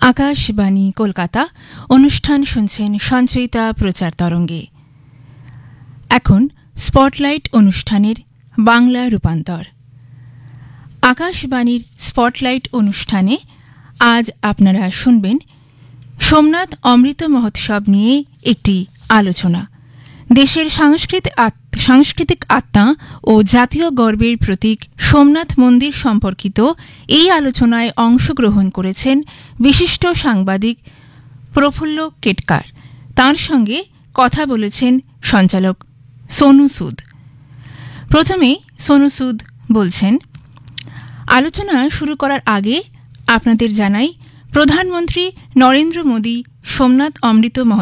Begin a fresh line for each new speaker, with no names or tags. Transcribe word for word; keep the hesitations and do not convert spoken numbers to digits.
আকাশবাণী কলকাতা অনুষ্ঠান শুনছেন সঞ্চয়িতা প্রচার তরঙ্গে। এখন স্পটলাইট অনুষ্ঠানের বাংলা রূপান্তর। আকাশবাণীর স্পটলাইট অনুষ্ঠানে আজ আপনারা শুনবেন সোমনাথ অমৃত মহোৎসব নিয়ে একটি আলোচনা। দেশের সাংস্কৃতিক সাংস্কৃতিক আত্মা ও জাতীয় গর্বের প্রতীক সোমনাথ মন্দির সম্পর্কিত এই আলোচনায় অংশগ্রহণ করেছেন বিশিষ্ট সাংবাদিক প্রফুল্ল কেটকার। তার সঙ্গে কথা বলেছেন সঞ্চালক সোনু সুদ। প্রথমেই সোনু সুদ বলছেন, আলোচনা শুরু করার আগে আপনাদের জানাই প্রধানমন্ত্রী নরেন্দ্র মোদী সোমনাথ অমৃত